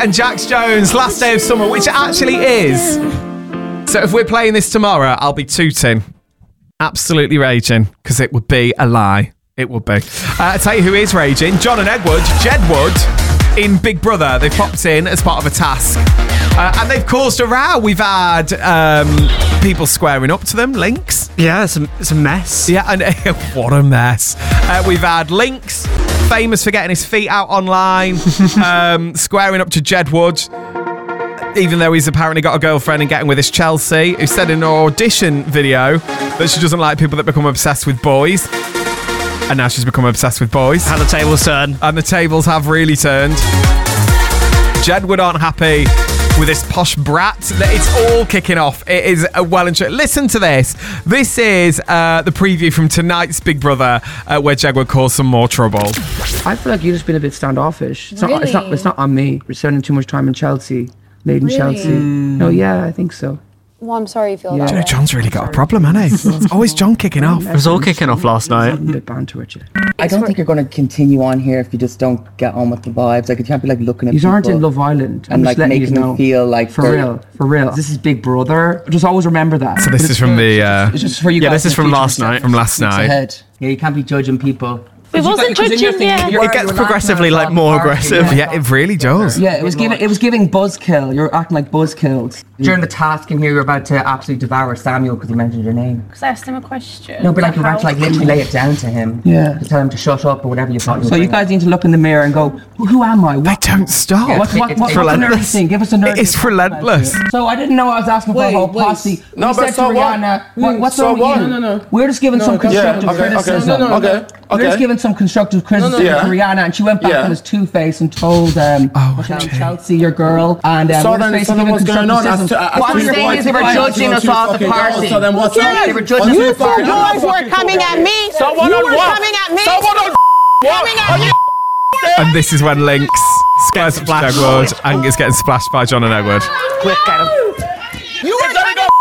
and Jax Jones, Last Day of Summer, which it actually is. So if we're playing this tomorrow, I'll be tooting. Absolutely raging, because it would be a lie. It would be. I'll tell you who is raging. John and Edward, Jedward, in Big Brother. They've popped in as part of a task. And they've caused a row. We've had people squaring up to them, Lynx. Yeah, it's a mess. Yeah, and what a mess. We've had Lynx, famous for getting his feet out online, squaring up to Jedward, even though he's apparently got a girlfriend and getting with this Chelsea, who said in an audition video that she doesn't like people that become obsessed with boys. And now she's become obsessed with boys. How the tables turn. And the tables have really turned. Jedward aren't happy with this posh brat. It's all kicking off. It is well and truly. Listen to this. This is the preview from tonight's Big Brother, where Jedward caused some more trouble. I feel like you've just been a bit standoffish. It's Really? not on me. We're spending too much time in Chelsea. Made in Chelsea. No, yeah, I think so. Well, I'm sorry you feel Yeah. that way. John's really got a problem, hasn't he? It's always John kicking off. It was all kicking off last night. A bit banter with you. I don't think you're going to continue on here if you just don't get on with the vibes. Like, you can't be like looking at These people aren't in Love Island. I'm and just like letting making you know. them feel like For real. This is Big Brother. Just always remember that. So this is from the... It's just for you Yeah, guys this is to from teach last yourself. night. from last night. Ahead. Yeah, you can't be judging people. We wasn't judging yet. It gets progressively like more aggressive. Yeah, it really does. Yeah, it was giving buzzkill. You're acting like buzzkills. During the task in here, you're about to absolutely devour Samuel because he mentioned your name. Because I asked him a question. No, but like you're about to like literally lay it down to him. Yeah. To tell him to shut up or whatever you thought. So you guys need to look in the mirror and go, who am I? They don't stop. What's the nerdy thing? Give us a nerdy It's relentless. So I didn't know I was asking for a whole posse. No, We but said so to what? Rihanna, what's So wrong what? with you? No. We're just giving some constructive criticism. Okay. We're just giving some constructive criticism Yeah. to Rihanna, and she went back Yeah. on his Two-Face and told Chelsea, your girl, and So we're then basically giving what's going on? constructive criticism. What I'm saying is they were judging us off the party. So then what's They were judging You us off the guys party. were coming at me. Someone You on were what? coming at me. Someone on what? And this is when Lynx squares up to Jedward and is getting splashed by John and Edward. Quick, get him. You were going to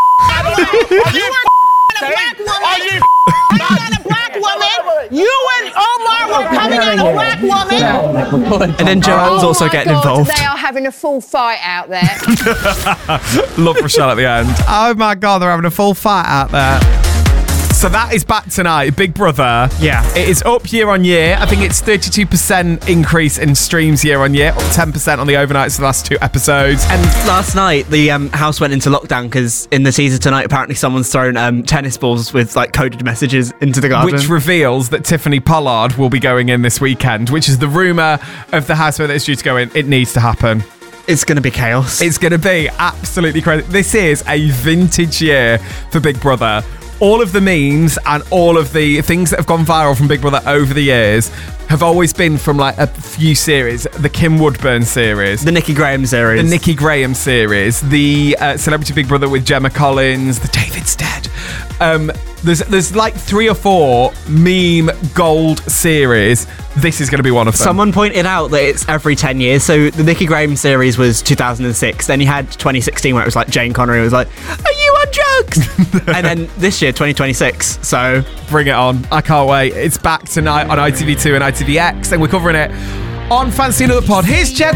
black woman. You and Omar were coming at a black woman. And then Joanne's also getting involved. They are having a full fight out there. Love Rochelle at the end. Oh my God, they're having a full fight out there. So that is back tonight, Big Brother. Yeah. It is up year on year. I think it's 32% increase in streams year on year, up 10% on the overnights of the last 2 episodes. And last night, the house went into lockdown because in the teaser tonight, apparently someone's thrown tennis balls with like coded messages into the garden. Which reveals that Tiffany Pollard will be going in this weekend, which is the rumour of the house where it's due to go in. It needs to happen. It's going to be chaos. It's going to be absolutely crazy. This is a vintage year for Big Brother. All of the memes and all of the things that have gone viral from Big Brother over the years have always been from like a few series. The Kim Woodburn series. The Nikki Graham series. The Nikki Graham series. The Celebrity Big Brother with Gemma Collins. The David's Dead. There's like 3 or 4 meme gold series. This is going to be one of them. Someone pointed out that it's every 10 years. So the Nikki Graham series was 2006. Then you had 2016 where it was like Jane Connery was like, "Are you on drugs?" And then this year, 2026. So bring it on. I can't wait. It's back tonight on ITV2 and ITVX, and we're covering it on Fancy Another Pod. Here's Jed.